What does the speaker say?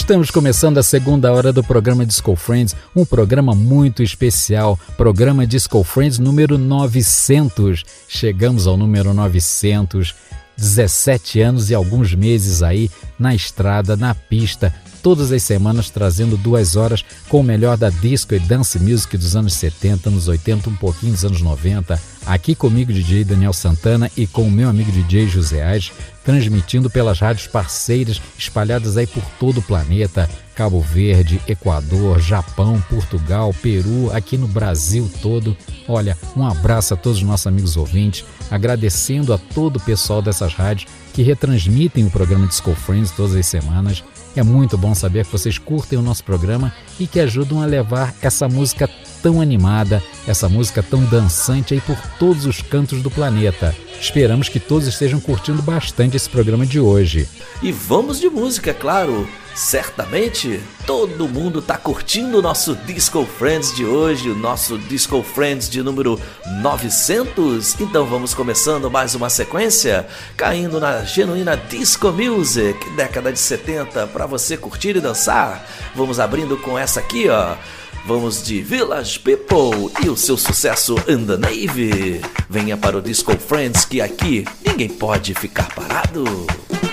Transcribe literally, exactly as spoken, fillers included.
Estamos começando a segunda hora do programa Disco Friends, um programa muito especial, programa Disco Friends número novecentos. Chegamos ao número novecentos, dezessete anos e alguns meses aí na estrada, na pista, todas as semanas trazendo duas horas com o melhor da disco e dance music dos anos setenta, anos oitenta, um pouquinho dos anos noventa. Aqui comigo, D J Daniel Santana, e com o meu amigo D J José Aires, transmitindo pelas rádios parceiras espalhadas aí por todo o planeta, Cabo Verde, Equador, Japão, Portugal, Peru, aqui no Brasil todo. Olha, um abraço a todos os nossos amigos ouvintes, agradecendo a todo o pessoal dessas rádios que retransmitem o programa Disco Friends todas as semanas. É muito bom saber que vocês curtem o nosso programa e que ajudam a levar essa música tão animada, essa música tão dançante aí por todos os cantos do planeta. Esperamos que todos estejam curtindo bastante esse programa de hoje. E vamos de música, claro! Certamente todo mundo tá curtindo o nosso Disco Friends de hoje, o nosso Disco Friends de número novecentos. Então vamos começando mais uma sequência, caindo na genuína Disco Music, década de setenta, para você curtir e dançar. Vamos abrindo com essa aqui, ó. Vamos de Village People e o seu sucesso In The Navy. Venha para o Disco Friends, que aqui ninguém pode ficar parado.